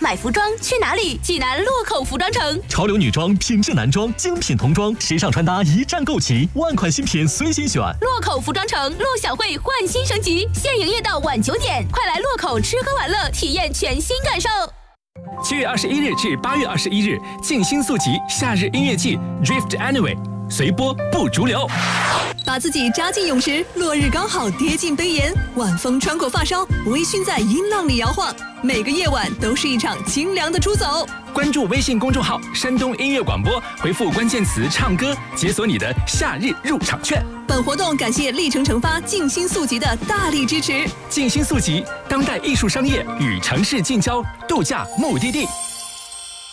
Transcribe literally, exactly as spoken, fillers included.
买服装去哪里？济南洛口服装城。 潮流女装、品质男装、精品童装、时尚穿搭一站购齐，万款新品随心选。 洛口服装城，陆小慧焕新升级，现营业到晚九点，快来洛口吃喝玩乐，体验全新感受。 七月二十一日至八月二十一日，静心速集夏日音乐季 Drift Anyway， 随波不逐流。 把自己扎进泳池，落日刚好跌进杯沿，晚风穿过发梢，微醺在音浪里摇晃。每个夜晚都是一场清凉的出走。 关注微信公众号“山东音乐广播”，回复关键词“唱歌”，解锁你的夏日入场券。 本活动感谢历程成发静心速集的大力支持。 静心速集，当代艺术商业与城市近郊度假目的地。